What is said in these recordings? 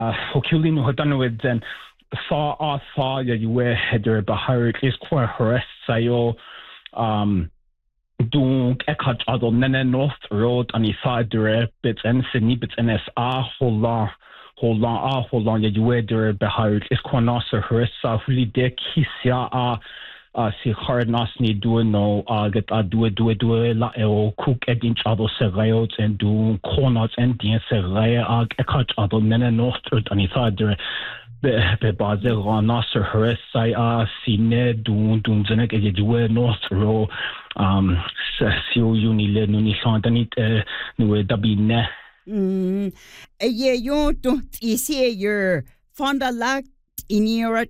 Hokuli no hotan with then saw ya you were header bahar is quite harassed sayo donc ekat adon nene North Road on the side there bits and Sydney bits NSA hold on ya you were there bahar is quite nasser harassa huli de kisia si hard nasni do no get do la o cook edin chado serayot and do corners and the seraya ekat adon nene North Road on the side there be baze nasser harassa sine dun zenek e you North Road siu unile nuni santanit nu dabine yeah you don't see your fonda lact in your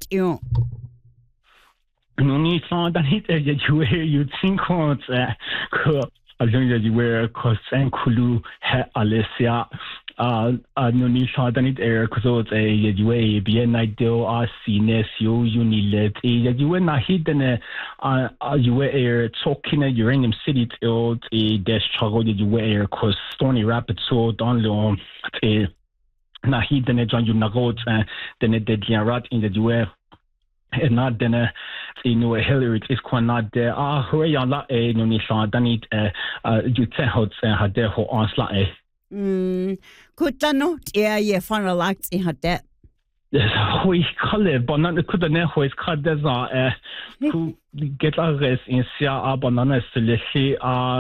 nuni santanit you think on along you were kosen kulu he Alicia nuni santanit cause you be an ideal sine siu unile you na hidden you were talking at Uranium City till a dash struggle you were cause Stony Rapids so don long na hidden John you nagot then it did rat in the UF and not then Hillary is quite not there hooray on la no ni santanit you tell had there ho onslaught could that not yeah final lact in her debt we call it, but not could the neho is called as who get a rest in Sia bananas to Leshy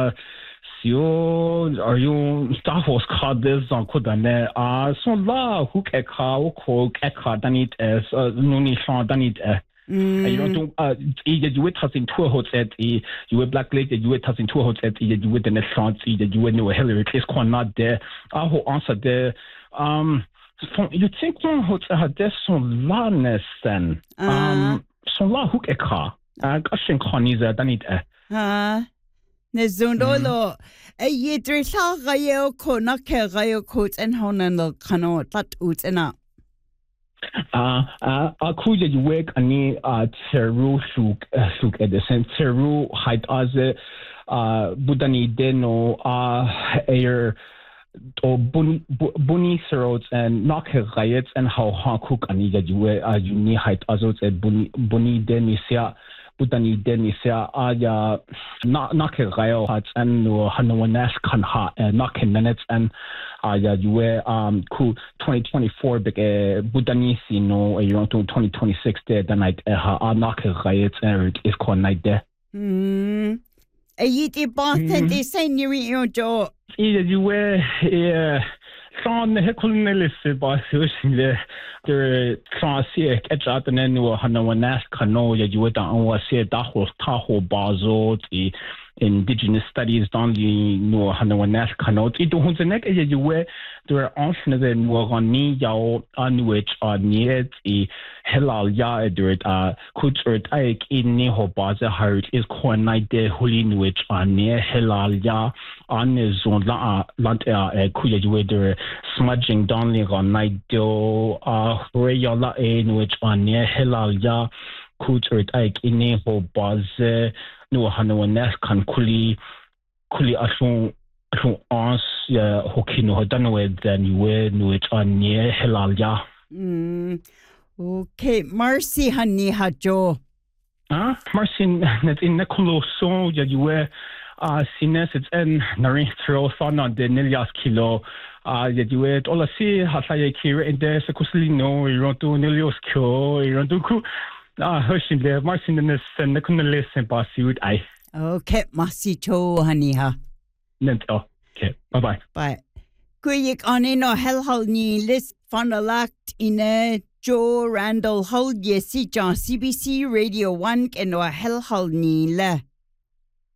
Sio are you staff was called this on could the so la who can call than it as nuni son than it you don't you would have in two hotels you were black lady you would have in two hotels you would in the front you would know Hillary is quite not there who answered there you think one hotel had this son la nesten son la hook a car gashin khaniza danit ne zundolo ye drisa gayo kona ke gayo coat and honan kano tat ut ena akuja you work ani teru suk at the center teru height as budani deno air or bunny throats and knock riots and how cook ani you were you need height azot at bunny denisia budani denisia aya knock rayo hats and no hanawanas kan ha knock minutes and aya you were cool 2024 big budani no you want to 2026 there the night knock riots and is quite night there Ayiti Boston de Seigneur Joe. Either you were son Hekulnelis by the Transic edge out and then you Hanawanas canoe you would on say Dahos Tahoe Bazo the indigenous studies down the no Hanawanas canoe. It don't the neck you were there are often then were on me yao on which are near the Helal ya dured could I in Neho Baza Heart is quite night there Hulin which are near Helal ya on the zone lant kuya you were smudging down the on night do Rayala in which are near Helal ya could I in Neho Baza no Hanawanas can kuli asun ons hokino hodanwe then you were no it on near Helal ya okay Marcy honey hajo Marcy net in Nicolo so you were sines it's en narin throw son on the Nilias kilo you were all I see hasaya kira in there secuslino you want to Nilios kyo you want to Hushin there Marcy in this and the kunna and bossy would I okay Marcy cho honey ha okay bye Kuyik on in or hell ni list fun elect in a Joe Randall Hull, yes, see John CBC Radio 1 and or hell ni le.